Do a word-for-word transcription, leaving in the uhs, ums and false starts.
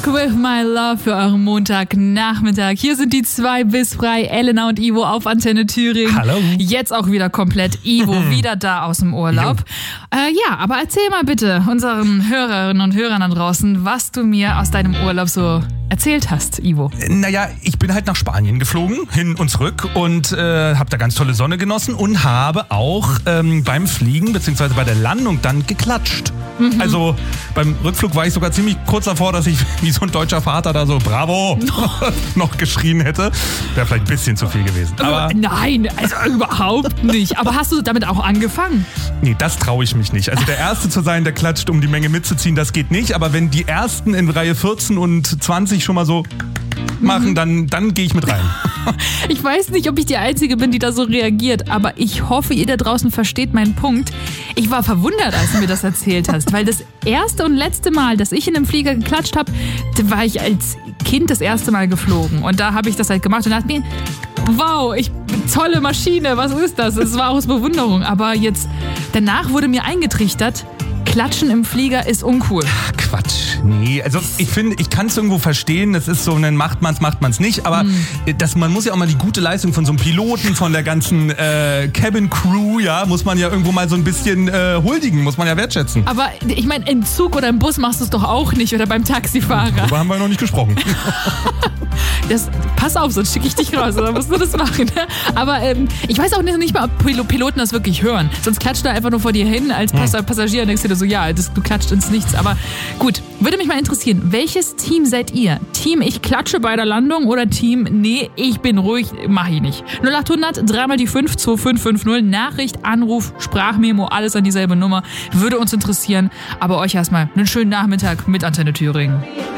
Rock with my love für euren Montagnachmittag. Hier sind die zwei bis frei, Elena und Ivo auf Antenne Thüringen. Hallo. Jetzt auch wieder komplett Ivo, wieder da aus dem Urlaub. Äh, ja, aber erzähl mal bitte unseren Hörerinnen und Hörern da draußen, was du mir aus deinem Urlaub so erzählt hast, Ivo. Naja, ich bin halt nach Spanien geflogen, hin und zurück und äh, habe da ganz tolle Sonne genossen und habe auch ähm, beim Fliegen bzw. bei der Landung dann geklatscht. Mhm. Also beim Rückflug war ich sogar ziemlich kurz davor, dass ich wie so ein deutscher Vater da so Bravo noch geschrien hätte. Wäre vielleicht ein bisschen zu viel gewesen. Aber Nein, also überhaupt nicht. Aber hast du damit auch angefangen? Nee, das traue ich mich nicht. Also der Erste zu sein, der klatscht, um die Menge mitzuziehen, das geht nicht. Aber wenn die Ersten in Reihe vierzehn und zwanzig schon mal so machen, dann, dann gehe ich mit rein. Ich weiß nicht, ob ich die Einzige bin, die da so reagiert, aber ich hoffe, ihr da draußen versteht meinen Punkt. Ich war verwundert, als du mir das erzählt hast, weil das erste und letzte Mal, dass ich in einem Flieger geklatscht habe, da war ich als Kind das erste Mal geflogen. Und da habe ich das halt gemacht und dachte mir, wow, ich tolle Maschine, was ist das? Es war aus Bewunderung, aber jetzt danach wurde mir eingetrichtert, Klatschen im Flieger ist uncool. Ach, Quatsch. Nee, also ich finde, ich kann es irgendwo verstehen, das ist so, dann macht man's, macht man's nicht, aber mm. das, man muss ja auch mal die gute Leistung von so einem Piloten, von der ganzen äh, Cabin Crew, ja, muss man ja irgendwo mal so ein bisschen äh, huldigen, muss man ja wertschätzen. Aber ich meine, im Zug oder im Bus machst du es doch auch nicht oder beim Taxifahrer. Darüber haben wir noch nicht gesprochen. Das, pass auf, sonst schicke ich dich raus, dann musst du das machen. Ne? Aber ähm, ich weiß auch nicht, nicht mal, ob Piloten das wirklich hören. Sonst klatscht er einfach nur vor dir hin als Pass- hm. Passagier und denkst dir so, ja, das, du klatscht ins Nichts. Aber gut, würde mich mal interessieren, welches Team seid ihr? Team, ich klatsche bei der Landung oder Team, nee, ich bin ruhig, mach ich nicht. null acht hundert, dreimal die fünf, zwei fünf fünf null, Nachricht, Anruf, Sprachmemo, alles an dieselbe Nummer. Würde uns interessieren. Aber euch erstmal einen schönen Nachmittag mit Antenne Thüringen.